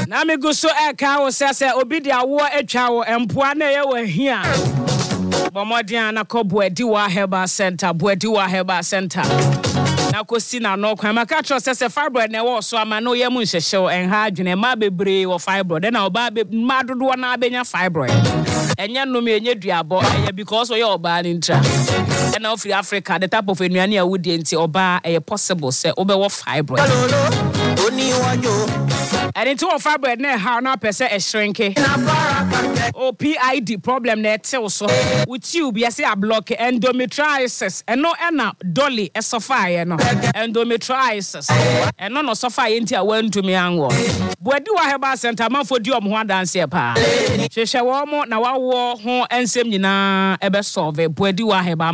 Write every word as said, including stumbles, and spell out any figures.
Na me go so e ka wo se se obi de awo atwa wo empoa na ye wa hia. Bomodian na ko Boadiwa Herbal Center, Boadiwa Herbal Center. Na ko si na no kwan maka tro se se fibroid na wo so ama no ye mu nhyehyew enha adwene ma bebre wo fibroid na oba be ma dodo na abenya fibroid. Enya no me enye duabo eye because we oba ni ntra. Na of Africa the type of enuane a wodi enti oba eye possible se obe wo fibroid. Oni wajo. And into a fibroid na how na pese e shrinke. O P I D problem na etel so. With you be say a block endometriosis. And no ena dolly esophagus no. Endometriosis. And no no suffer enti a wen to me anwo. Boadiwa Herbal Center man for di om ho dance e pa. Hwehwe wo mo na wawo ho ensem nyina ebe solve Boadiwa Herbal